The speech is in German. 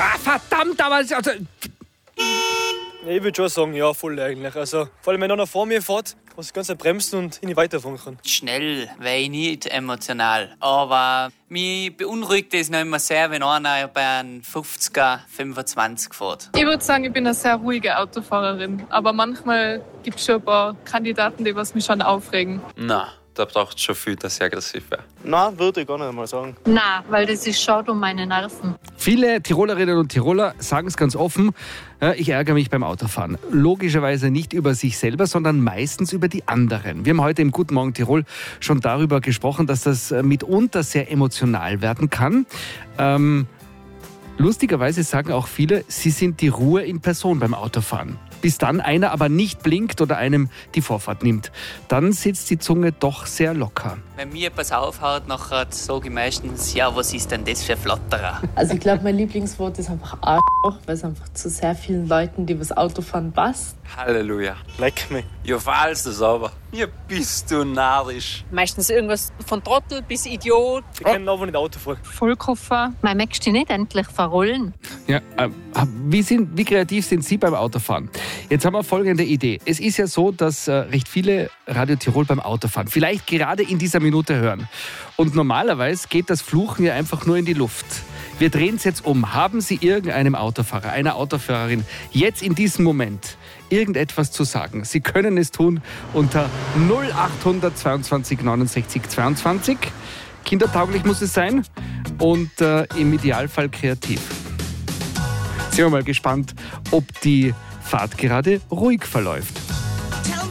Verdammt, aber... Also, Ich würde schon sagen, ja, voll eigentlich. Also, vor allem, wenn einer vor mir fährt, muss ich ganz bremsen und ich nicht weiterfahren kann. Schnell wäre ich nicht emotional. Aber mich beunruhigt es noch immer sehr, wenn einer bei einem 50er 25 fährt. Ich würde sagen, ich bin eine sehr ruhige Autofahrerin. Aber manchmal gibt es schon ein paar Kandidaten, die was mich schon aufregen. Na, da braucht es schon viel, dass ich aggressiv wäre. Nein, würde ich gar nicht mal sagen. Na, weil das ist schade um meine Nerven. viele Tirolerinnen und Tiroler sagen es ganz offen, ich ärgere mich beim Autofahren. Logischerweise nicht über sich selber, sondern meistens über die anderen. Wir haben heute im Guten Morgen Tirol schon darüber gesprochen, dass das mitunter sehr emotional werden kann. Lustigerweise sagen auch viele, sie sind die Ruhe in Person beim Autofahren. Bis dann einer aber nicht blinkt oder einem die Vorfahrt nimmt. Dann sitzt die Zunge doch sehr locker. Wenn mir etwas aufhaut, nachher sage ich meistens, ja, was ist denn das für ein Flotterer? Also ich glaube, mein Lieblingswort ist einfach Arschloch, weil es einfach zu sehr vielen Leuten, die was Autofahren, passt. Halleluja. Leck mich. Ja, falls das aber. Ja, bist du narrisch. Meistens irgendwas von Trottel bis Idiot. Ich kann aber nicht Auto fahren. Vollkoffer. Man möchte nicht endlich verrollen. Ja, wie kreativ sind Sie beim Autofahren? Jetzt haben wir folgende Idee. Es ist ja so, dass recht viele Radio Tirol beim Autofahren vielleicht gerade in dieser Minute hören. Und normalerweise geht das Fluchen ja einfach nur in die Luft. Wir drehen es jetzt um. Haben Sie irgendeinem Autofahrer, einer Autofahrerin jetzt in diesem Moment irgendetwas zu sagen? Sie können es tun unter 0800 22 69 22. Kindertauglich muss es sein und im Idealfall kreativ. Sind wir mal gespannt, ob die Fahrt gerade ruhig verläuft.